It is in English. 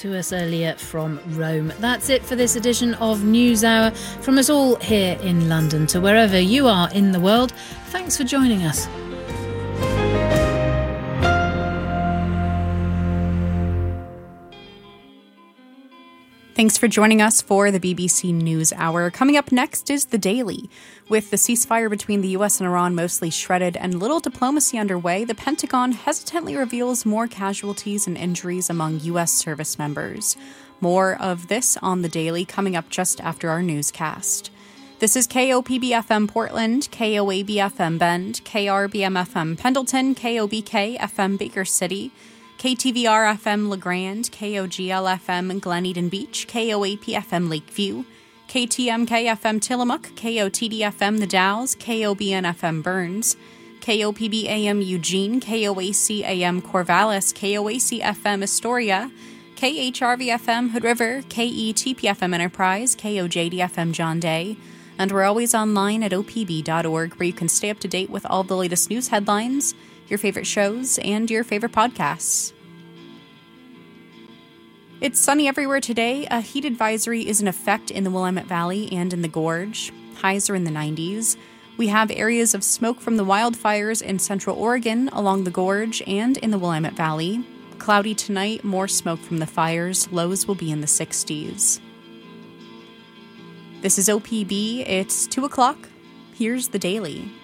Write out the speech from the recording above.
To us earlier from Rome. That's it for this edition of News Hour. From us all here in London to wherever you are in the world, thanks for joining us. Thanks for joining us for the BBC News Hour. Coming up next is The Daily. With the ceasefire between the US and Iran mostly shredded and little diplomacy underway, the Pentagon hesitantly reveals more casualties and injuries among US service members. More of this on The Daily coming up just after our newscast. This is KOPB-FM Portland, KOAB-FM Bend, KRBM-FM Pendleton, KOBK-FM Baker City, KTVR-FM LeGrand, KOGL-FM Glen Eden Beach, KOAP-FM Lakeview, KTMK-FM Tillamook, KOTD-FM The Dalles, KOBN-FM Burns, KOPB-AM Eugene, KOAC-AM Corvallis, KOAC-FM Astoria, KHRV-FM Hood River, KETP-FM Enterprise, KOJD-FM John Day, and we're always online at opb.org, where you can stay up to date with all the latest news headlines, your favorite shows, and your favorite podcasts. It's sunny everywhere today. A heat advisory is in effect in the Willamette Valley and in the Gorge. Highs are in the 90s. We have areas of smoke from the wildfires in central Oregon, along the Gorge, and in the Willamette Valley. Cloudy tonight, more smoke from the fires. Lows will be in the 60s. This is OPB. It's 2 o'clock. Here's The Daily.